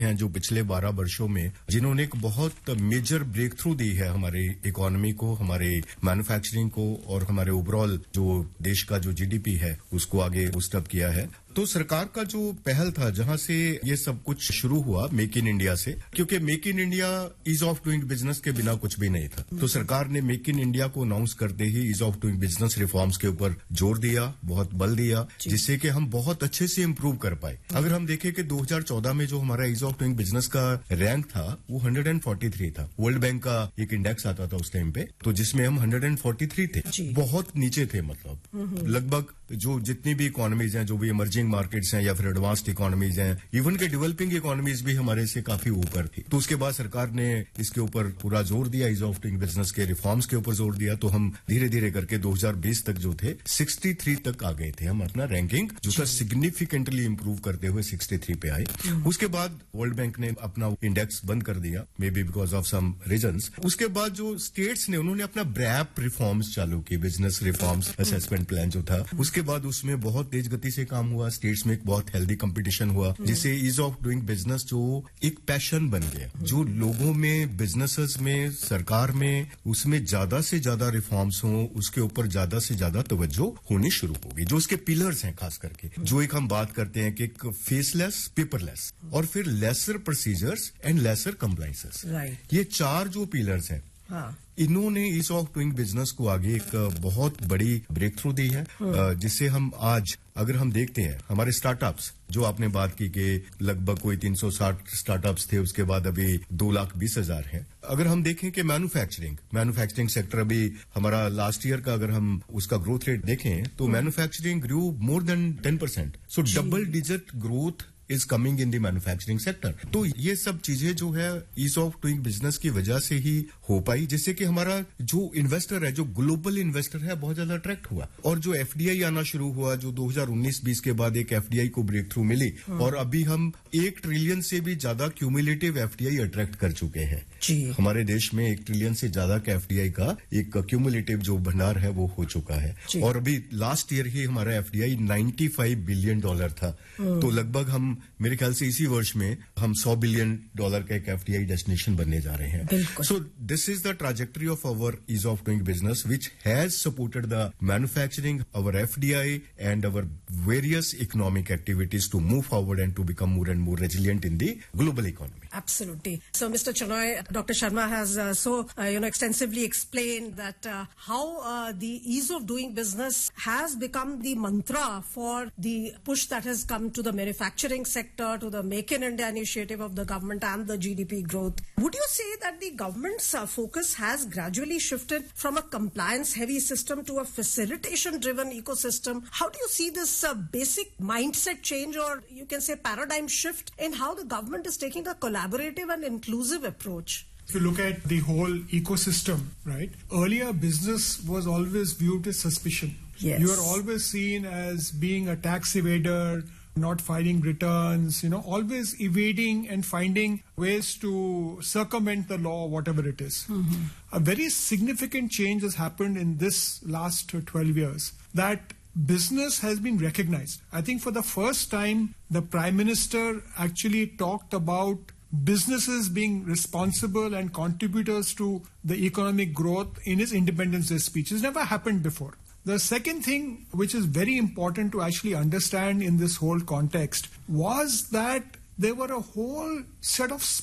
हैं जो पिछले 12 वर्षों में जिन्होंने एक बहुत मेजर ब्रेक थ्रू दी है हमारे इकोनॉमी को, हमारे मैन्युफैक्चरिंग को और हमारे ओवरऑल जो देश का जो जीडीपी है उसको आगे बूस्ट अप किया है। तो सरकार का जो पहल था जहां से ये सब कुछ शुरू हुआ मेक इन इंडिया से, क्योंकि make in India ease of doing business के बिना कुछ भी नहीं था। तो सरकार ने मेक इन इंडिया को अनाउंस करते ही ease of doing business reforms के ऊपर जोर दिया, बहुत बल दिया, जिससे कि हम बहुत अच्छे से इम्प्रूव कर पाए। अगर हम देखें कि 2014 में जो हमारा ईज ऑफ डूइंग बिजनेस का रैंक था वो 143 था। वर्ल्ड बैंक का एक इंडेक्स आता था उस टाइम पे, तो जिसमें हम 143 थे, बहुत नीचे थे। मतलब लगभग जो जितनी भी इकोनॉमीज हैं, जो भी इमर्जिंग मार्केट्स हैं या फिर एडवांस्ड इकोनॉमीज हैं, इवन के डेवलपिंग इकोनॉमीज भी हमारे से काफी ऊपर थी। तो उसके बाद सरकार ने इसके ऊपर पूरा जोर दिया, ईज ऑफ डूइंग बिजनेस के रिफॉर्म्स के ऊपर जोर दिया। तो हम धीरे धीरे करके 2020 तक जो थे 63 तक आ गए थे। हम अपना रैंकिंग जो था सिग्निफिकेंटली इंप्रूव करते हुए 63 पे आए। उसके बाद वर्ल्ड बैंक ने अपना इंडेक्स बंद कर दिया, may be because of some reasons. उसके बाद जो स्टेट्स ने उन्होंने अपना ब्रैप रिफॉर्म्स चालू किए, बिजनेस रिफॉर्म्स असेसमेंट प्लान जो था, उसके बाद उसमें बहुत तेज गति से काम हुआ। स्टेट्स में एक बहुत हेल्दी कंपटीशन हुआ, जिससे ईज ऑफ डूइंग बिजनेस जो एक पैशन बन गया, जो लोगों में, बिजनेसेस में, सरकार में, उसमें ज्यादा से ज्यादा रिफॉर्म्स हों, उसके ऊपर ज्यादा से ज्यादा तवज्जो होनी शुरू होगी। जो उसके पिलर्स हैं खास करके, जो एक हम बात करते हैं कि एक फेसलेस, पेपरलेस और फिर laser procedures and lesser compliances, ये 4 जो पिलर्स हैं, इन्होंने ईज ऑफ डूइंग बिजनेस को आगे एक बहुत बड़ी ब्रेक थ्रू दी है, जिससे हम आज अगर हम देखते हैं हमारे स्टार्टअप्स, जो आपने बात की कि लगभग कोई 360 स्टार्टअप्स थे, उसके बाद अभी 2,20,000 हैं। अगर हम देखें कि मैन्युफैक्चरिंग सेक्टर अभी हमारा लास्ट ईयर का अगर हम उसका ग्रोथ रेट देखें तो manufacturing Guru more than 10%। So double digit growth is coming in the manufacturing sector. तो ये सब चीजें जो है ईज ऑफ डूइंग बिजनेस की वजह से ही हो पाई, जिससे कि हमारा जो इन्वेस्टर है, जो ग्लोबल इन्वेस्टर है, बहुत ज्यादा अट्रैक्ट हुआ। और जो एफडीआई आना शुरू हुआ, जो 2019-20 के बाद एक एफडीआई को ब्रेक थ्रू मिली, और अभी हम 1 ट्रिलियन से भी ज्यादा क्यूमुलेटिव एफडीआई अट्रैक्ट कर चुके हैं। हमारे देश में 1 ट्रिलियन से ज्यादा का एफडीआई का एक क्यूमुलेटिव जो भंडार है वो हो चुका है। और अभी लास्ट ईयर ही हमारा एफडीआई $95 बिलियन था। तो लगभग हम, मेरे ख्याल से इसी वर्ष में हम $100 बिलियन का एक एफडीआई डेस्टिनेशन बनने जा रहे हैं। So this is the trajectory of our ease of doing business which has supported the manufacturing, our FDI and our various economic activities to move forward and to become more and more resilient in the global economy. Absolutely. So, Mr. Chenoy, Dr. Sharma has extensively explained that how the ease of doing business has become the mantra for the push that has come to the manufacturing sector, to the Make in India initiative of the government and the GDP growth. Would you say that the government's focus has gradually shifted from a compliance-heavy system to a facilitation-driven ecosystem? How do you see this basic mindset change, or you can say paradigm shift, in how the government is taking a collaborative and inclusive approach? If you look at the whole ecosystem, right? Earlier, business was always viewed with suspicion. Yes. You are always seen as being a tax evader, not filing returns, always evading and finding ways to circumvent the law, whatever it is. Mm-hmm. A very significant change has happened in this last 12 years, that business has been recognized. I think for the first time, the Prime Minister actually talked about businesses being responsible and contributors to the economic growth in his Independence Day speech. It's never happened before. The second thing, which is very important to actually understand in this whole context, was that there were a whole set of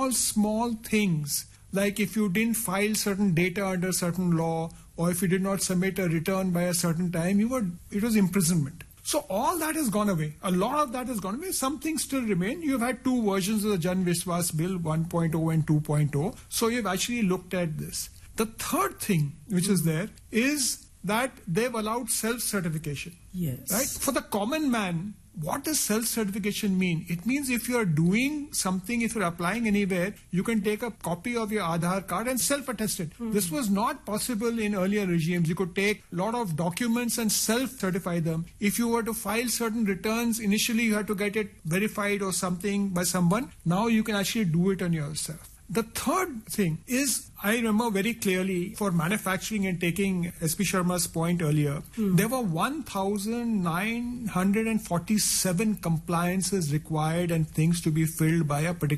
small things, like if you didn't file certain data under certain law, or if you did not submit a return by a certain time, it was imprisonment. So all that has gone away. A lot of that has gone away. Some things still remain. You've had 2 versions of the Jan Vishwas Bill, 1.0 and 2.0. So you've actually looked at this. The third thing which is there is that they've allowed self-certification. Yes. Right? For the common man, what does self-certification mean? It means if you're doing something, if you're applying anywhere, you can take a copy of your Aadhaar card and self-attest it. This was not possible in earlier regimes. You could take a lot of documents and self-certify them. If you were to file certain returns, initially you had to get it verified or something by someone. Now you can actually do it on yourself. The third thing is, I remember very clearly for manufacturing, and taking SP Sharma's point earlier, there were 1,947 compliances required and things to be filled by a particular